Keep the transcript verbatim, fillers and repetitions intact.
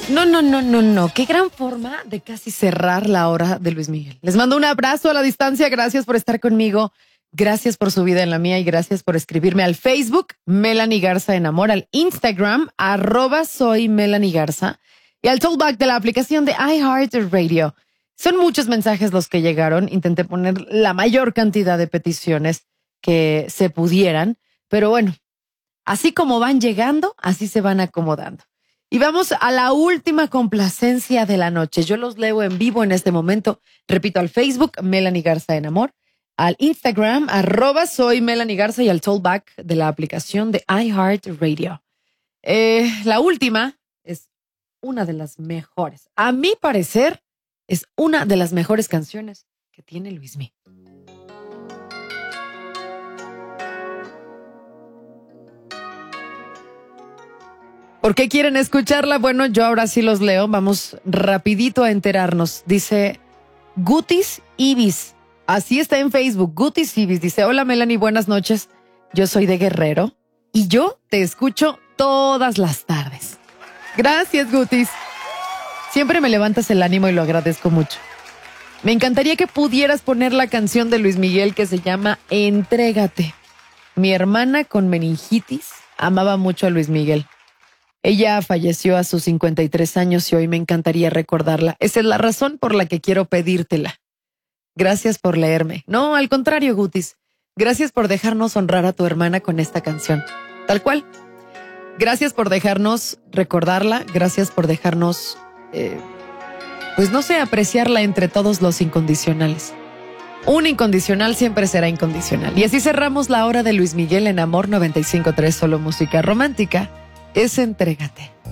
No, no, no, no, no. Qué gran forma de casi cerrar la hora de Luis Miguel. Les mando un abrazo a la distancia. Gracias por estar conmigo. Gracias por su vida en la mía y gracias por escribirme al Facebook, Melanie Garza en Amor, al Instagram, arroba soy Melanie Garza y al talkback de la aplicación de iHeartRadio. Son muchos mensajes los que llegaron. Intenté poner la mayor cantidad de peticiones que se pudieran, pero bueno, así como van llegando, así se van acomodando. Y vamos a la última complacencia de la noche. Yo los leo en vivo en este momento. Repito, al Facebook, Melanie Garza en Amor, al Instagram, arroba soy Melanie Garza y al talkback de la aplicación de iHeartRadio. Eh, la última es una de las mejores. A mi parecer, es una de las mejores canciones que tiene Luis Miguel. ¿Por qué quieren escucharla? Bueno, yo ahora sí los leo. Vamos rapidito a enterarnos. Dice Gutis Ibis. Así está en Facebook. Gutis Ibis dice: hola Melanie, buenas noches. Yo soy de Guerrero y yo te escucho todas las tardes. Gracias, Gutis. Siempre me levantas el ánimo y lo agradezco mucho. Me encantaría que pudieras poner la canción de Luis Miguel que se llama Entrégate. Mi hermana con meningitis amaba mucho a Luis Miguel. Ella falleció a sus cincuenta y tres años y hoy me encantaría recordarla. Esa es la razón por la que quiero pedírtela. Gracias por leerme. No, al contrario, Gutis. Gracias por dejarnos honrar a tu hermana con esta canción. Tal cual. Gracias por dejarnos recordarla. Gracias por dejarnos, eh, pues no sé, apreciarla entre todos los incondicionales. Un incondicional siempre será incondicional. Y así cerramos la hora de Luis Miguel en Amor noventa y cinco punto tres, solo música romántica. Es Entrégate.